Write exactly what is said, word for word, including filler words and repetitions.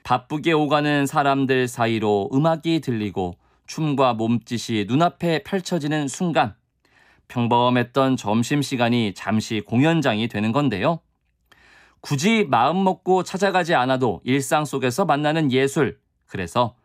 바쁘게 오가는 사람들 사이로 음악이 들리고 춤과 몸짓이 눈앞에 펼쳐지는 순간 평범했던 점심시간이 잠시 공연장이 되는 건데요. 굳이 마음 먹고 찾아가지 않아도 일상 속에서 만나는 예술. 그래서